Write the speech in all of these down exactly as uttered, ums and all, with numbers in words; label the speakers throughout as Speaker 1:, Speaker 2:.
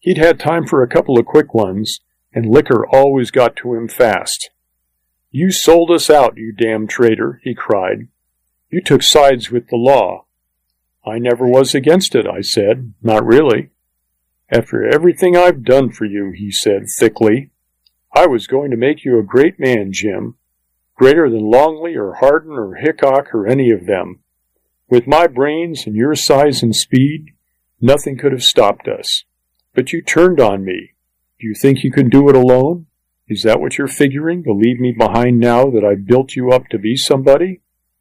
Speaker 1: He'd had time for a couple of quick ones, and liquor always got to him fast. "You sold us out, you damn traitor," he cried. "You took sides with the law." "I never was against it," I said. "Not really." "After everything I've done for you," he said thickly. "I was going to make you a great man, Jim. Greater than Longley or Hardin or Hickok or any of them. With my brains and your size and speed, nothing could have stopped us. But you turned on me. Do you think you can do it alone? Is that what you're figuring, to leave me behind now that I've built you up to be somebody?"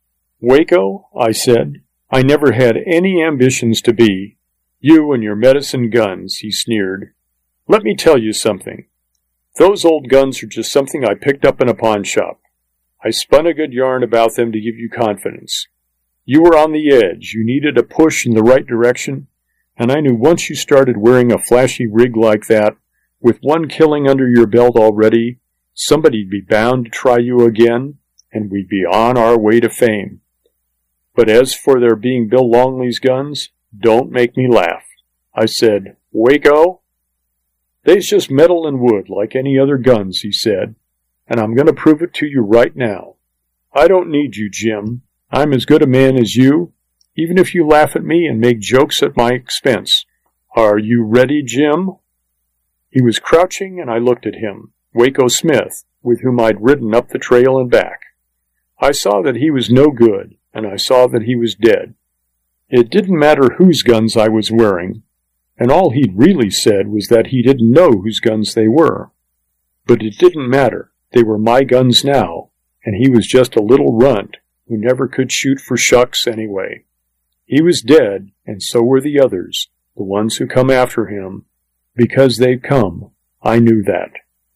Speaker 1: "Waco," I said, "I never had any ambitions to be. You and your medicine guns," he sneered. "Let me tell you something. Those old guns are just something I picked up in a pawn shop. I spun a good yarn about them to give you confidence. You were on the edge, you needed a push in the right direction, and I knew once you started wearing a flashy rig like that, with one killing under your belt already, somebody'd be bound to try you again, and we'd be on our way to fame. But as for their being Bill Longley's guns, don't make me laugh." I said, "Waco?" "They's just metal and wood like any other guns," he said, "and I'm going to prove it to you right now. I don't need you, Jim. I'm as good a man as you, even if you laugh at me and make jokes at my expense. Are you ready, Jim?" He was crouching, and I looked at him, Waco Smith, with whom I'd ridden up the trail and back. I saw that he was no good, and I saw that he was dead. It didn't matter whose guns I was wearing, and all he'd really said was that he didn't know whose guns they were. But it didn't matter. They were my guns now, and he was just a little runt who never could shoot for shucks anyway. He was dead, and so were the others, the ones who come after him, because they'd come. I knew that.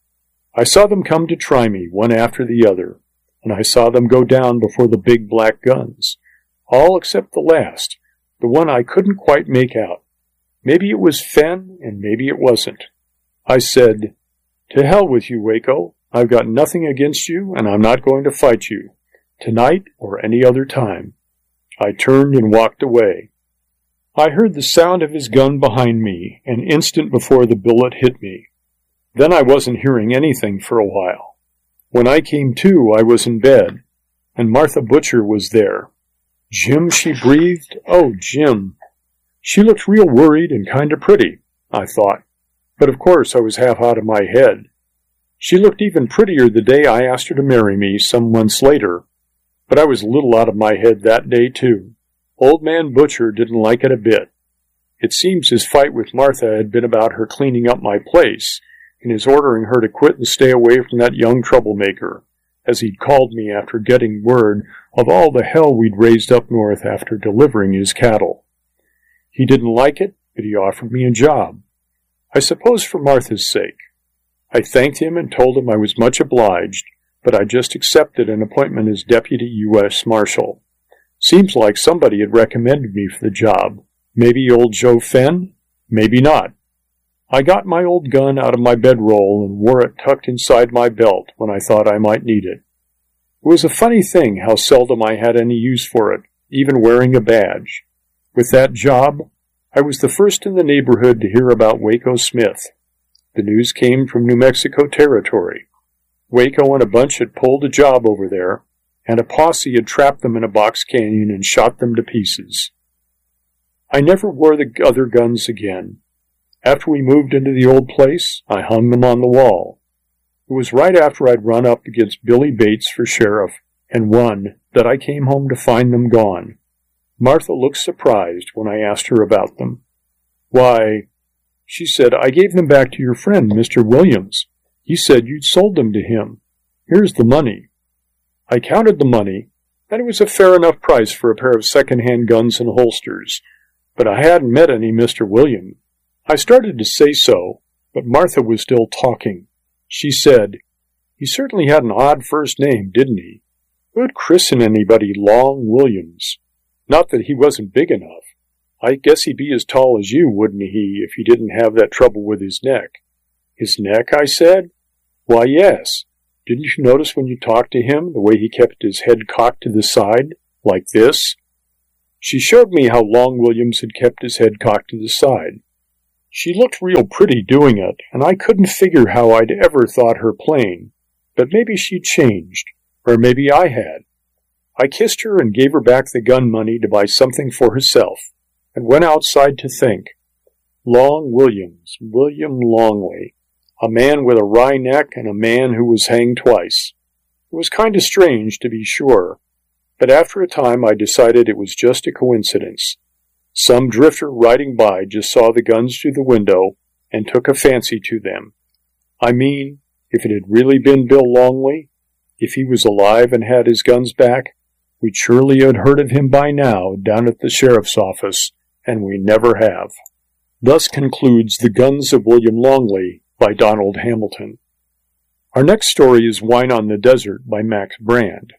Speaker 1: I saw them come to try me, one after the other, and I saw them go down before the big black guns, all except the last, the one I couldn't quite make out. Maybe it was Fenn, and maybe it wasn't. I said, "To hell with you, Waco. I've got nothing against you, and I'm not going to fight you, tonight or any other time." I turned and walked away. I heard the sound of his gun behind me, an instant before the bullet hit me. Then I wasn't hearing anything for a while. When I came to, I was in bed, and Martha Butcher was there. "Jim," she breathed. "Oh, Jim." She looked real worried and kind of pretty, I thought, but of course I was half out of my head. She looked even prettier the day I asked her to marry me some months later, but I was a little out of my head that day, too. Old man Butcher didn't like it a bit. It seems his fight with Martha had been about her cleaning up my place, and his ordering her to quit and stay away from that young troublemaker, as he'd called me after getting word of all the hell we'd raised up north after delivering his cattle. He didn't like it, but he offered me a job. I suppose for Martha's sake. I thanked him and told him I was much obliged, but I just accepted an appointment as Deputy U S Marshal. Seems like somebody had recommended me for the job. Maybe old Joe Fenn? Maybe not. I got my old gun out of my bedroll and wore it tucked inside my belt when I thought I might need it. It was a funny thing how seldom I had any use for it, even wearing a badge. With that job, I was the first in the neighborhood to hear about Waco Smith. The news came from New Mexico Territory. Waco and a bunch had pulled a job over there, and a posse had trapped them in a box canyon and shot them to pieces. I never wore the other guns again. After we moved into the old place, I hung them on the wall. It was right after I'd run up against Billy Bates for sheriff and won that I came home to find them gone. Martha looked surprised when I asked her about them. "Why," she said, "I gave them back to your friend, Mister Williams. He said you'd sold them to him. Here's the money." I counted the money, and it was a fair enough price for a pair of second-hand guns and holsters, but I hadn't met any Mister Williams. I started to say so, but Martha was still talking. She said, "He certainly had an odd first name, didn't he? Who'd christen anybody Long Williams? Not that he wasn't big enough. I guess he'd be as tall as you, wouldn't he, if he didn't have that trouble with his neck?" "His neck?" I said. "Why, yes. Didn't you notice when you talked to him, the way he kept his head cocked to the side, like this?" She showed me how Long Williams had kept his head cocked to the side. She looked real pretty doing it, and I couldn't figure how I'd ever thought her plain, but maybe she'd changed, or maybe I had. I kissed her and gave her back the gun money to buy something for herself, and went outside to think. Long Williams, William Longley, a man with a wry neck and a man who was hanged twice. It was kind of strange, to be sure, but after a time I decided it was just a coincidence. Some drifter riding by just saw the guns through the window and took a fancy to them. I mean, if it had really been Bill Longley, if he was alive and had his guns back, we'd surely have heard of him by now down at the sheriff's office, and we never have. Thus concludes The Guns of William Longley by Donald Hamilton. Our next story is Wine on the Desert by Max Brand.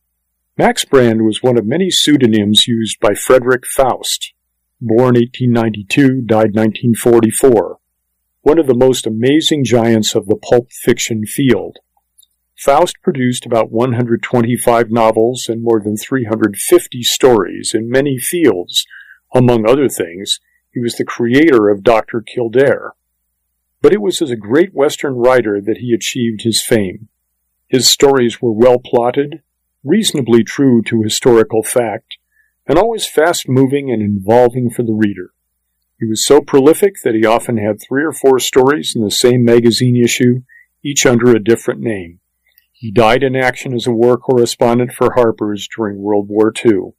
Speaker 1: Max Brand was one of many pseudonyms used by Frederick Faust, born eighteen ninety-two, died nineteen forty-four, one of the most amazing giants of the pulp fiction field. Faust produced about one hundred twenty-five novels and more than three hundred fifty stories in many fields. Among other things, he was the creator of Doctor Kildare. But it was as a great Western writer that he achieved his fame. His stories were well plotted, reasonably true to historical fact, and always fast-moving and involving for the reader. He was so prolific that he often had three or four stories in the same magazine issue, each under a different name. He died in action as a war correspondent for Harper's during World War Two.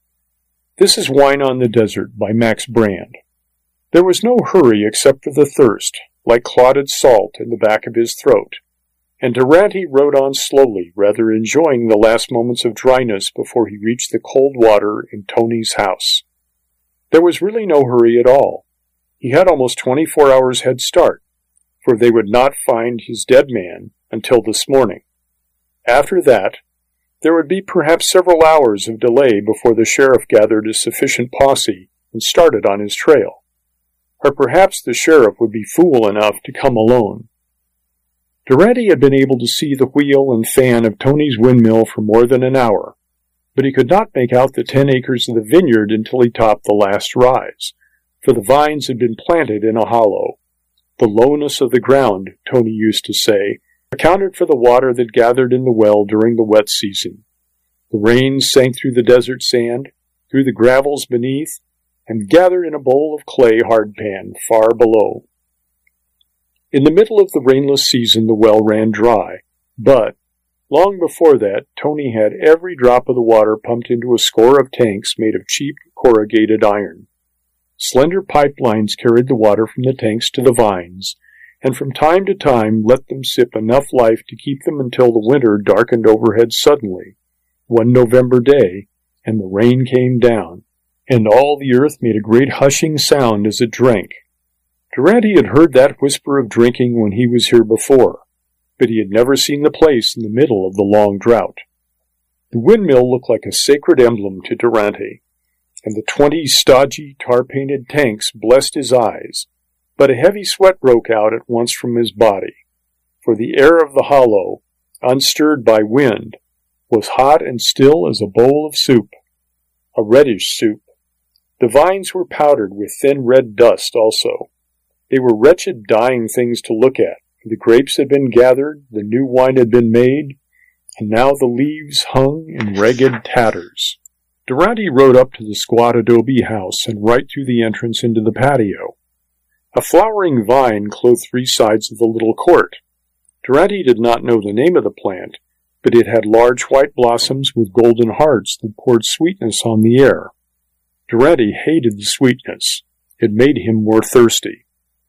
Speaker 1: This is Wine on the Desert by Max Brand. There was no hurry except for the thirst, like clotted salt in the back of his throat, and Durante rode on slowly, rather enjoying the last moments of dryness before he reached the cold water in Tony's house. There was really no hurry at all. He had almost twenty-four hours head start, for they would not find his dead man until this morning. After that, there would be perhaps several hours of delay before the sheriff gathered a sufficient posse and started on his trail. Or perhaps the sheriff would be fool enough to come alone. Durante had been able to see the wheel and fan of Tony's windmill for more than an hour, but he could not make out the ten acres of the vineyard until he topped the last rise, for the vines had been planted in a hollow. The lowness of the ground, Tony used to say, accounted for the water that gathered in the well during the wet season. The rains sank through the desert sand, through the gravels beneath, and gathered in a bowl of clay hardpan far below. In the middle of the rainless season the well ran dry, but, long before that, Tony had every drop of the water pumped into a score of tanks made of cheap corrugated iron. Slender pipelines carried the water from the tanks to the vines, and from time to time let them sip enough life to keep them until the winter darkened overhead suddenly, one November day, and the rain came down, and all the earth made a great hushing sound as it drank. Durante had heard that whisper of drinking when he was here before, but he had never seen the place in the middle of the long drought. The windmill looked like a sacred emblem to Durante, and the twenty stodgy, tar-painted tanks blessed his eyes, but a heavy sweat broke out at once from his body, for the air of the hollow, unstirred by wind, was hot and still as a bowl of soup, a reddish soup. The vines were powdered with thin red dust also. They were wretched, dying things to look at. The grapes had been gathered, the new wine had been made, and now the leaves hung in ragged tatters. Durante rode up to the squat adobe house and right through the entrance into the patio. A flowering vine clothed three sides of the little court. Durante did not know the name of the plant, but it had large white blossoms with golden hearts that poured sweetness on the air. Durante hated the sweetness. It made him more thirsty.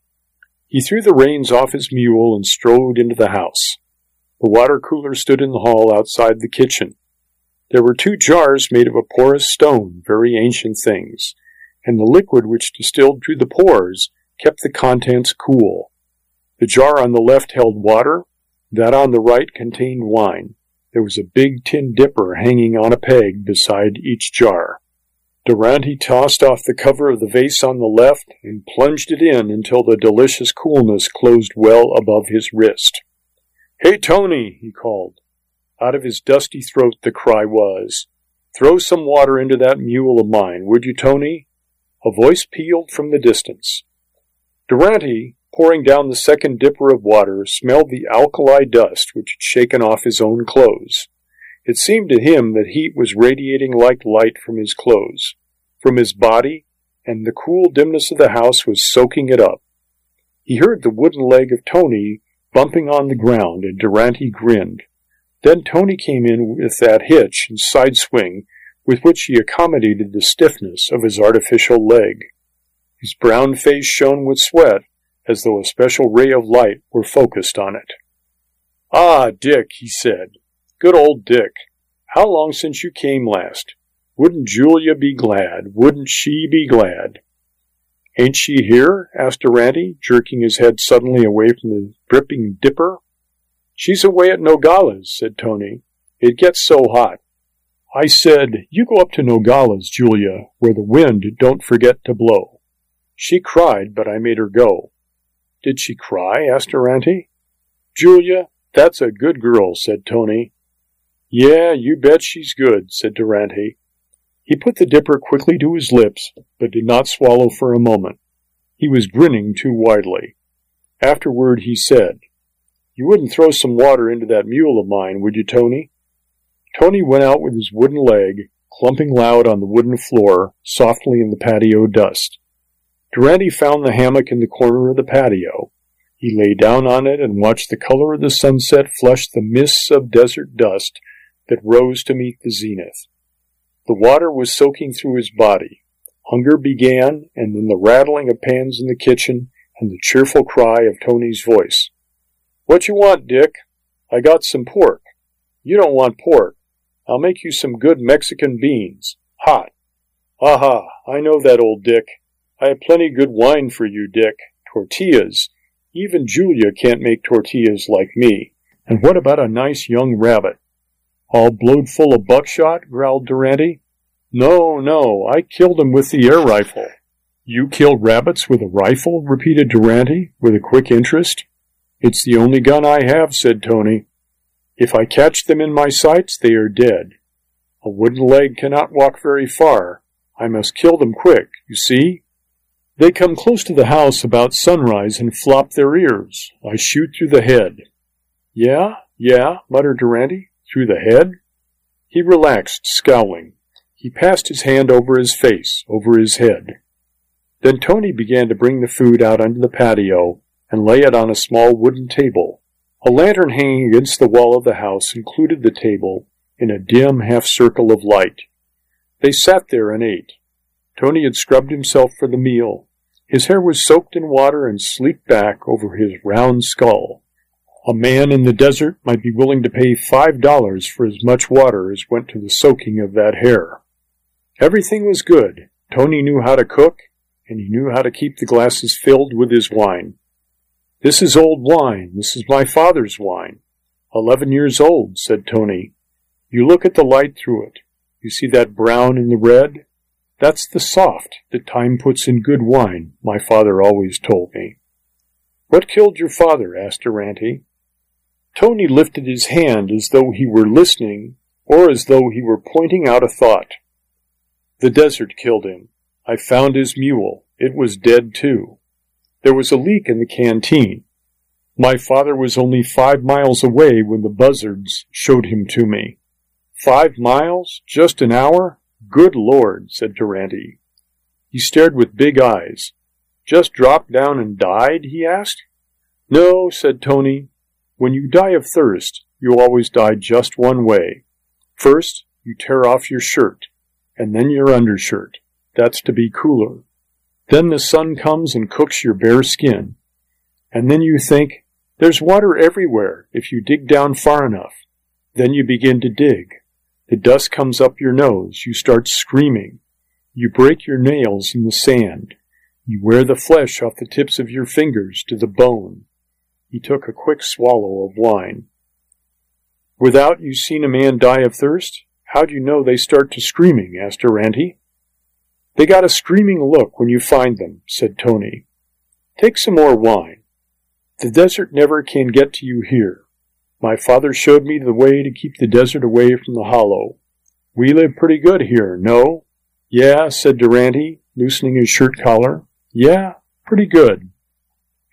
Speaker 1: He threw the reins off his mule and strode into the house. The water cooler stood in the hall outside the kitchen. There were two jars made of a porous stone, very ancient things, and the liquid which distilled through the pores kept the contents cool. The jar on the left held water, that on the right contained wine. There was a big tin dipper hanging on a peg beside each jar. Durante tossed off the cover of the vase on the left and plunged it in until the delicious coolness closed well above his wrist. "Hey, Tony," he called. Out of his dusty throat the cry was, "Throw some water into that mule of mine, would you, Tony?" A voice pealed from the distance. Durante, pouring down the second dipper of water, smelled the alkali dust which had shaken off his own clothes. It seemed to him that heat was radiating like light from his clothes, from his body, and the cool dimness of the house was soaking it up. He heard the wooden leg of Tony bumping on the ground, and Durante grinned. Then Tony came in with that hitch and side swing with which he accommodated the stiffness of his artificial leg. His brown face shone with sweat, as though a special ray of light were focused on it. "Ah, Dick," he said. "Good old Dick. How long since you came last? Wouldn't Julia be glad? Wouldn't she be glad?" "Ain't she here?" asked Durante, jerking his head suddenly away from the dripping dipper. "She's away at Nogales," said Tony. "It gets so hot." "I said, you go up to Nogales, Julia, where the wind don't forget to blow. She cried, but I made her go." "Did she cry?" asked Durante. "Julia, that's a good girl," said Tony. "Yeah, you bet she's good," said Durante. He put the dipper quickly to his lips, but did not swallow for a moment. He was grinning too widely. Afterward he said, "You wouldn't throw some water into that mule of mine, would you, Tony?" Tony went out with his wooden leg, clumping loud on the wooden floor, softly in the patio dust. Durante found the hammock in the corner of the patio. He lay down on it and watched the color of the sunset flush the mists of desert dust that rose to meet the zenith. The water was soaking through his body. Hunger began, and then the rattling of pans in the kitchen and the cheerful cry of Tony's voice. "What you want, Dick? I got some pork." "You don't want pork. I'll make you some good Mexican beans. Hot." "Aha, I know that, old Dick. I have plenty good wine for you, Dick. Tortillas. Even Julia can't make tortillas like me. And what about a nice young rabbit?" "All blowed full of buckshot?" growled Durante. "No, no, I killed him with the air rifle." "You killed rabbits with a rifle?" repeated Durante, with a quick interest. "It's the only gun I have," said Tony. "If I catch them in my sights, they are dead. A wooden leg cannot walk very far. I must kill them quick, you see? They come close to the house about sunrise and flop their ears. I shoot through the head." "Yeah, yeah," muttered Durante. "Through the head?" He relaxed, scowling. He passed his hand over his face, over his head. Then Tony began to bring the food out onto the patio and lay it on a small wooden table. A lantern hanging against the wall of the house included the table in a dim half-circle of light. They sat there and ate. Tony had scrubbed himself for the meal. His hair was soaked in water and sleeked back over his round skull. A man in the desert might be willing to pay five dollars for as much water as went to the soaking of that hair. Everything was good. Tony knew how to cook, and he knew how to keep the glasses filled with his wine. "This is old wine. This is my father's wine. Eleven years old," said Tony. "You look at the light through it. You see that brown and the red? That's the soft that time puts in good wine, my father always told me." "What killed your father?" asked Durante. Tony lifted his hand as though he were listening, or as though he were pointing out a thought. "The desert killed him. I found his mule. It was dead, too. There was a leak in the canteen. My father was only five miles away when the buzzards showed him to me." "Five miles? Just an hour? Good Lord," said Durante. He stared with big eyes. "Just dropped down and died?" he asked. "No," said Tony. "When you die of thirst, you always die just one way. First, you tear off your shirt, and then your undershirt. That's to be cooler. Then the sun comes and cooks your bare skin. And then you think, there's water everywhere if you dig down far enough. Then you begin to dig. The dust comes up your nose. You start screaming. You break your nails in the sand. You wear the flesh off the tips of your fingers to the bone." He took a quick swallow of wine. "Without you seen a man die of thirst? How'd you know they start to screaming?" asked Durante. "They got a screaming look when you find them," said Tony. "Take some more wine. The desert never can get to you here. My father showed me the way to keep the desert away from the hollow. We live pretty good here, no?" "Yeah," said Durante, loosening his shirt collar. "Yeah, pretty good."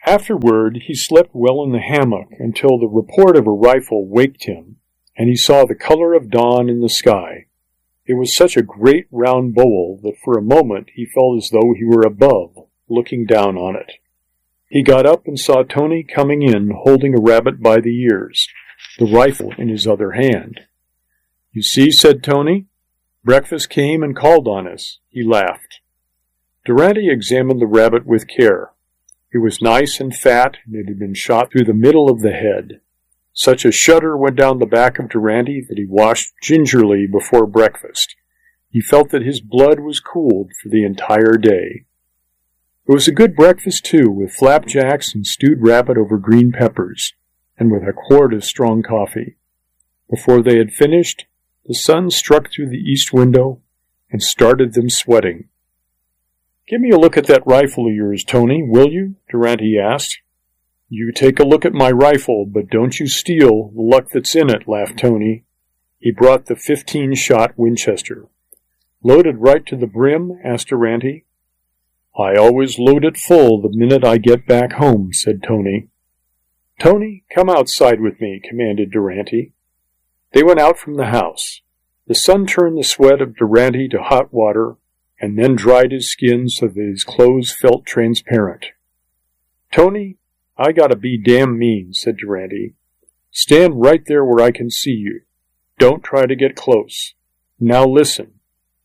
Speaker 1: Afterward, he slept well in the hammock until the report of a rifle waked him, and he saw the color of dawn in the sky. It was such a great round bowl that for a moment he felt as though he were above, looking down on it. He got up and saw Tony coming in, holding a rabbit by the ears, the rifle in his other hand. "You see," said Tony, "breakfast came and called on us." He laughed. Durante examined the rabbit with care. It was nice and fat, and it had been shot through the middle of the head. Such a shudder went down the back of Durante that he washed gingerly before breakfast. He felt that his blood was cooled for the entire day. It was a good breakfast, too, with flapjacks and stewed rabbit over green peppers, and with a quart of strong coffee. Before they had finished, the sun struck through the east window and started them sweating. "Give me a look at that rifle of yours, Tony, will you?" Durante asked. "You take a look at my rifle, but don't you steal the luck that's in it," laughed Tony. He brought the fifteen-shot Winchester. "Loaded right to the brim?" asked Durante. "I always load it full the minute I get back home," said Tony. "Tony, come outside with me," commanded Durante. They went out from the house. The sun turned the sweat of Durante to hot water, and then dried his skin so that his clothes felt transparent. "Tony, I gotta be damn mean," said Durante. "Stand right there where I can see you. Don't try to get close. Now listen.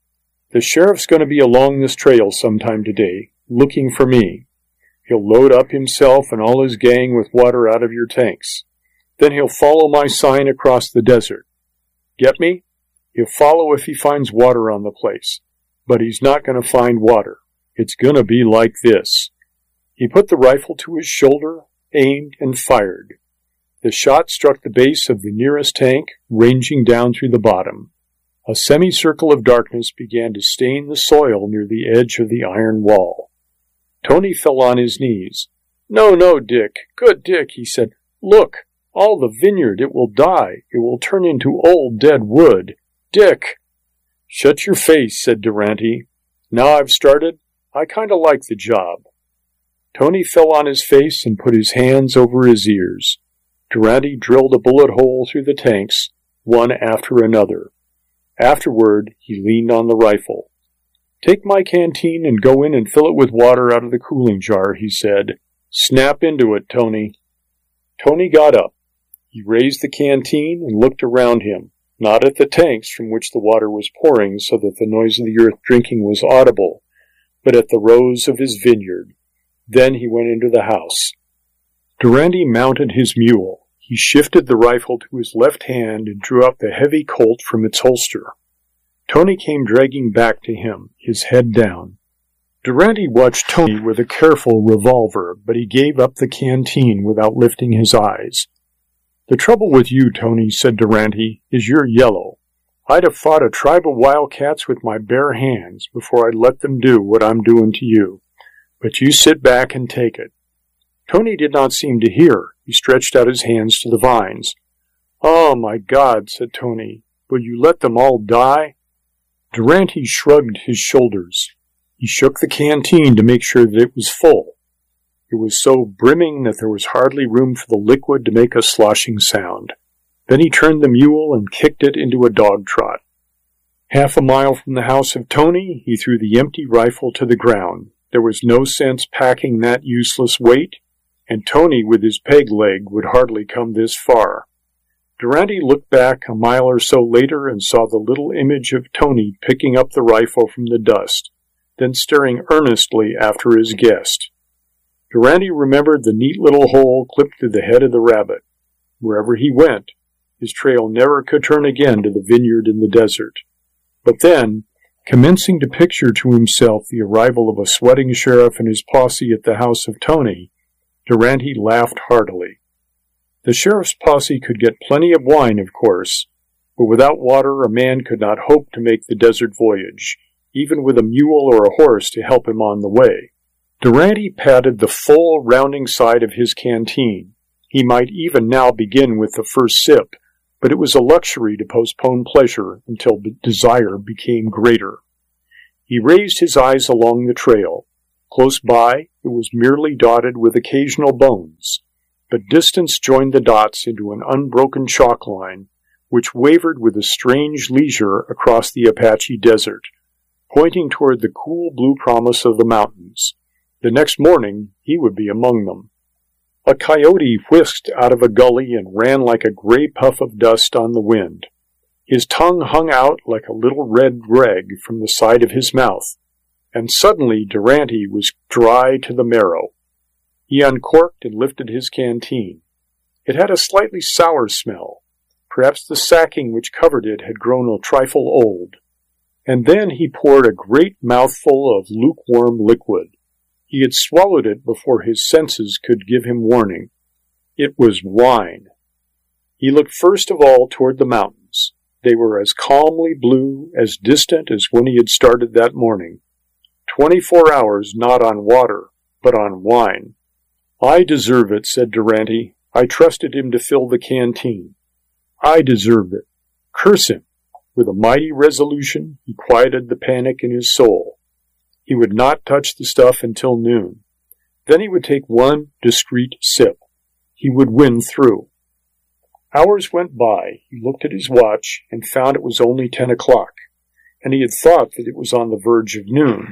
Speaker 1: The sheriff's going to be along this trail sometime today, looking for me. He'll load up himself and all his gang with water out of your tanks. Then he'll follow my sign across the desert. Get me? He'll follow if he finds water on the place. But he's not going to find water. It's going to be like this." He put the rifle to his shoulder, aimed, and fired. The shot struck the base of the nearest tank, ranging down through the bottom. A semicircle of darkness began to stain the soil near the edge of the iron wall. Tony fell on his knees. "No, no, Dick. Good Dick," he said. "Look, all the vineyard. It will die. It will turn into old dead wood. Dick!" "Shut your face," said Durante. "Now I've started, I kind of like the job." Tony fell on his face and put his hands over his ears. Durante drilled a bullet hole through the tanks, one after another. Afterward, he leaned on the rifle. "Take my canteen and go in and fill it with water out of the cooling jar," he said. "Snap into it, Tony." Tony got up. He raised the canteen and looked around him, not at the tanks from which the water was pouring so that the noise of the earth drinking was audible, but at the rows of his vineyard. Then he went into the house. Durante mounted his mule. He shifted the rifle to his left hand and drew out the heavy Colt from its holster. Tony came dragging back to him, his head down. Durante watched Tony with a careful revolver, but he gave up the canteen without lifting his eyes. "The trouble with you, Tony," said Durante, "is you're yellow. I'd have fought a tribe of wildcats with my bare hands before I'd let them do what I'm doing to you. But you sit back and take it." Tony did not seem to hear. He stretched out his hands to the vines. "Oh, my God," said Tony. "Will you let them all die?" Durante shrugged his shoulders. He shook the canteen to make sure that it was full. It was so brimming that there was hardly room for the liquid to make a sloshing sound. Then he turned the mule and kicked it into a dog trot. Half a mile from the house of Tony, he threw the empty rifle to the ground. There was no sense packing that useless weight, and Tony with his peg leg would hardly come this far. Durante looked back a mile or so later and saw the little image of Tony picking up the rifle from the dust, then staring earnestly after his guest. Durante remembered the neat little hole clipped through the head of the rabbit. Wherever he went, his trail never could turn again to the vineyard in the desert. But then, commencing to picture to himself the arrival of a sweating sheriff and his posse at the house of Tony, Durante laughed heartily. The sheriff's posse could get plenty of wine, of course, but without water a man could not hope to make the desert voyage, even with a mule or a horse to help him on the way. Durante patted the full, rounding side of his canteen. He might even now begin with the first sip, but it was a luxury to postpone pleasure until desire became greater. He raised his eyes along the trail. Close by, it was merely dotted with occasional bones, but distance joined the dots into an unbroken chalk line, which wavered with a strange leisure across the Apache desert, pointing toward the cool blue promise of the mountains. The next morning, he would be among them. A coyote whisked out of a gully and ran like a gray puff of dust on the wind. His tongue hung out like a little red rag from the side of his mouth, and suddenly Durante was dry to the marrow. He uncorked and lifted his canteen. It had a slightly sour smell. Perhaps the sacking which covered it had grown a trifle old. And then he poured a great mouthful of lukewarm liquid. He had swallowed it before his senses could give him warning. It was wine. He looked first of all toward the mountains. They were as calmly blue, as distant as when he had started that morning. Twenty-four hours not on water, but on wine. I deserve it, said Durante. I trusted him to fill the canteen. I deserve it. Curse him. With a mighty resolution, he quieted the panic in his soul. He would not touch the stuff until noon. Then he would take one discreet sip. He would win through. Hours went by. He looked at his watch and found it was only ten o'clock, and he had thought that it was on the verge of noon.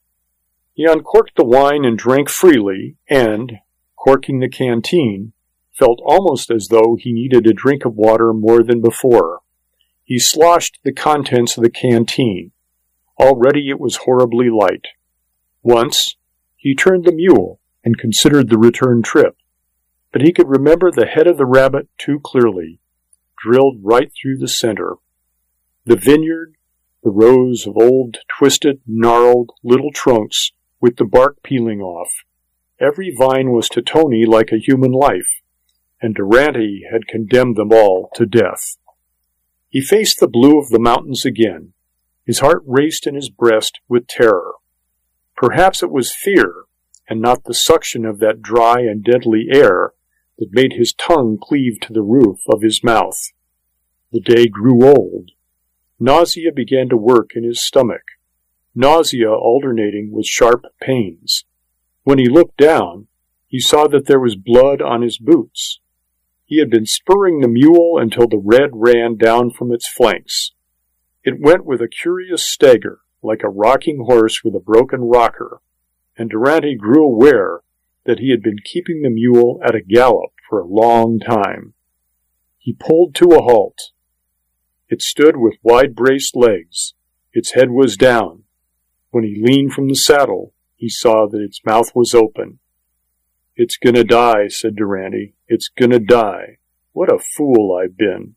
Speaker 1: He uncorked the wine and drank freely, and, corking the canteen, felt almost as though he needed a drink of water more than before. He sloshed the contents of the canteen. Already it was horribly light. Once, he turned the mule and considered the return trip, but he could remember the head of the rabbit too clearly, drilled right through the center. The vineyard, the rows of old, twisted, gnarled little trunks with the bark peeling off. Every vine was to Tony like a human life, and Durante had condemned them all to death. He faced the blue of the mountains again. His heart raced in his breast with terror. Perhaps it was fear, and not the suction of that dry and deadly air that made his tongue cleave to the roof of his mouth. The day grew old. Nausea began to work in his stomach, nausea alternating with sharp pains. When he looked down, he saw that there was blood on his boots. He had been spurring the mule until the red ran down from its flanks. It went with a curious stagger, like a rocking horse with a broken rocker, and Durante grew aware that he had been keeping the mule at a gallop for a long time. He pulled to a halt. It stood with wide-braced legs. Its head was down. When he leaned from the saddle, he saw that its mouth was open. "It's gonna die," said Durante. "It's gonna die. What a fool I've been."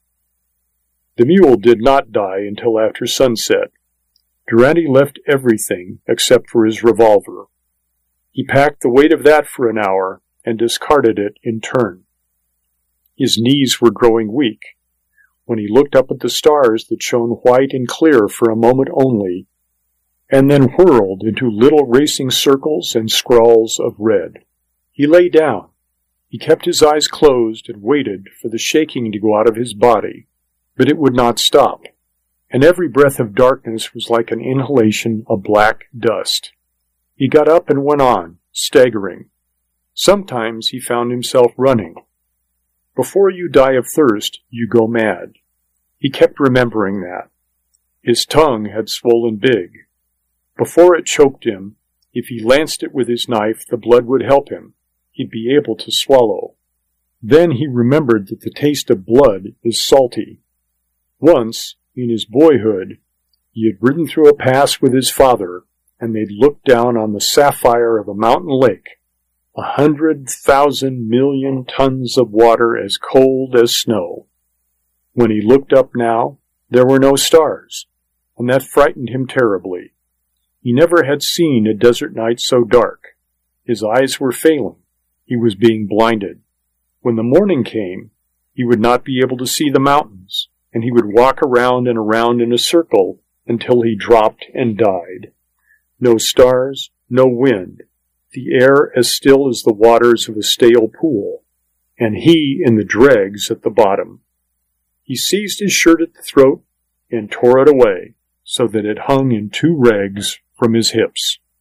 Speaker 1: The mule did not die until after sunset. Durante left everything except for his revolver. He packed the weight of that for an hour and discarded it in turn. His knees were growing weak. When he looked up at the stars that shone white and clear for a moment only, and then whirled into little racing circles and scrawls of red, he lay down. He kept his eyes closed and waited for the shaking to go out of his body, but it would not stop, and every breath of darkness was like an inhalation of black dust. He got up and went on, staggering. Sometimes he found himself running. Before you die of thirst, you go mad. He kept remembering that. His tongue had swollen big. Before it choked him, if he lanced it with his knife, the blood would help him. He'd be able to swallow. Then he remembered that the taste of blood is salty. Once, in his boyhood, he had ridden through a pass with his father, and they'd looked down on the sapphire of a mountain lake, a hundred thousand million tons of water as cold as snow. When he looked up now, there were no stars, and that frightened him terribly. He never had seen a desert night so dark. His eyes were failing. He was being blinded. When the morning came, he would not be able to see the mountains, and he would walk around and around in a circle until he dropped and died. No stars, no wind, the air as still as the waters of a stale pool, and he in the dregs at the bottom. He seized his shirt at the throat and tore it away so that it hung in two rags from his hips.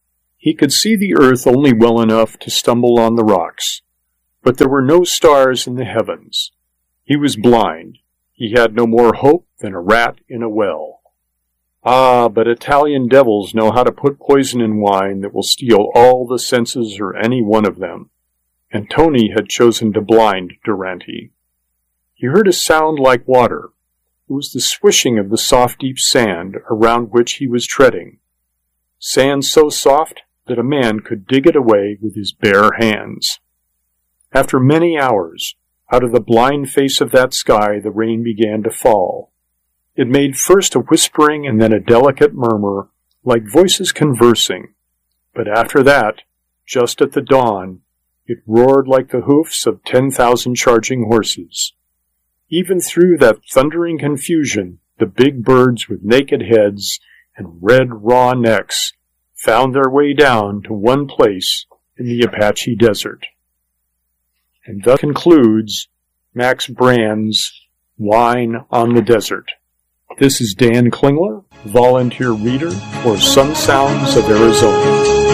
Speaker 1: He could see the earth only well enough to stumble on the rocks, but there were no stars in the heavens. He was blind. He had no more hope than a rat in a well. Ah, but Italian devils know how to put poison in wine that will steal all the senses or any one of them, and Tony had chosen to blind Durante. He heard a sound like water. It was the swishing of the soft, deep sand around which he was treading. Sand so soft that a man could dig it away with his bare hands. After many hours, out of the blind face of that sky the rain began to fall. It made first a whispering and then a delicate murmur, like voices conversing. But after that, just at the dawn, it roared like the hoofs of ten thousand charging horses. Even through that thundering confusion, the big birds with naked heads and red, raw necks found their way down to one place in the Apache Desert. And thus concludes Max Brand's Wine on the Desert. This is Dan Klingler, volunteer reader for Sun Sounds of Arizona.